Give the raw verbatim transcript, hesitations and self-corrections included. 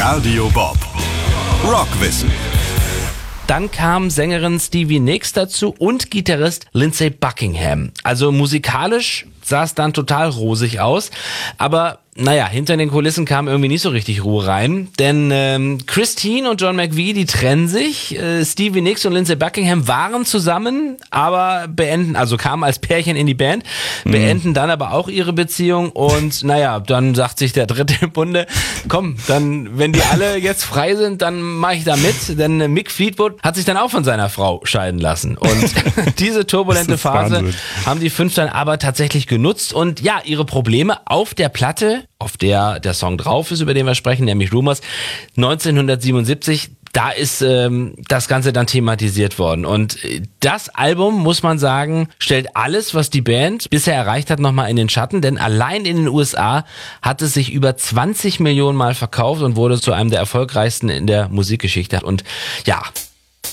Radio Bob. Rockwissen. Dann kam Sängerin Stevie Nicks dazu und Gitarrist Lindsey Buckingham. Also musikalisch sah es dann total rosig aus, aber naja, hinter den Kulissen kam irgendwie nicht so richtig Ruhe rein, denn ähm, Christine und John McVie, die trennen sich. Äh, Stevie Nicks und Lindsey Buckingham waren zusammen, aber beenden, also kamen als Pärchen in die Band, beenden mhm. dann aber auch ihre Beziehung und naja, dann sagt sich der Dritte im Bunde, komm, dann, wenn die alle jetzt frei sind, dann mache ich da mit, denn äh, Mick Fleetwood hat sich dann auch von seiner Frau scheiden lassen und diese turbulente Phase Wahnsinn. haben die fünf dann aber tatsächlich genutzt und ja, ihre Probleme auf der Platte, auf der der Song drauf ist, über den wir sprechen, nämlich Rumors, neunzehnhundertsiebenundsiebzig, da ist ähm, das Ganze dann thematisiert worden. Und das Album, muss man sagen, stellt alles, was die Band bisher erreicht hat, nochmal in den Schatten, denn allein in den U S A hat es sich über zwanzig Millionen Mal verkauft und wurde zu einem der erfolgreichsten in der Musikgeschichte. Und ja,